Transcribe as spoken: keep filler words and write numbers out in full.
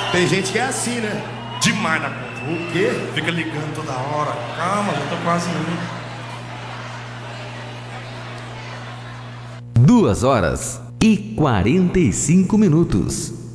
Tem gente que é assim, né? Demais da conta. O quê? Fica ligando toda hora. Calma, já tô quase indo. Duas horas e quarenta e cinco minutos.